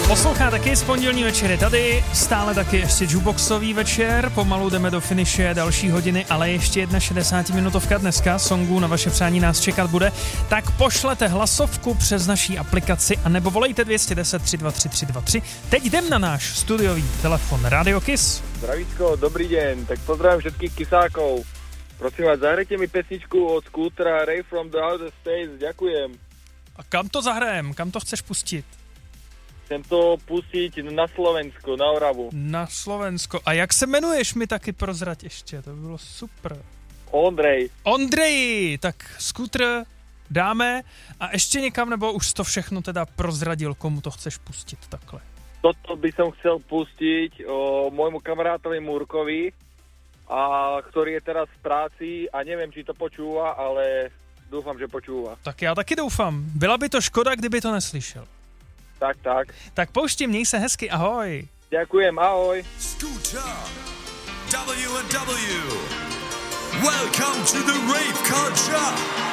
Posloucháte Kiss, pondělní večer je tady, stále taky ještě jukeboxový večer, pomalu jdeme do finiše další hodiny, ale ještě 61 dneska songů na vaše přání nás čekat bude, tak pošlete hlasovku přes naší aplikaci anebo volejte 210 323 323. Teď jdem na náš studiový telefon Radio Kiss. Zdravíčko, dobrý den, tak pozdravím všetkých kisákov. Prosím vás, zahrajte mi pesničku od Scootera Ray from the Outer States, ďakujem. A kam to zahrajem? Kam to chceš pustit? Chcem to pustiť na Slovensko, na Oravu. Na Slovensko. A jak se jmenuješ, mi taky prozrať ještě, to by bylo super. Ondrej, tak Scooter dáme a ještě někam, nebo už to všechno teda prozradil, komu to chceš pustit takhle? Toto by som chcel pustiť môjmu kamarátovi Múrkovi, ktorý je teraz v práci a neviem, či to počúva, ale dúfam, že počúva. Tak já taky doufám. Byla by to škoda, kdyby to neslyšel. Tak. Tak pouštím, měj se hezky, ahoj. Ďakujem, ahoj. Scooter W&W. Welcome to the rave culture.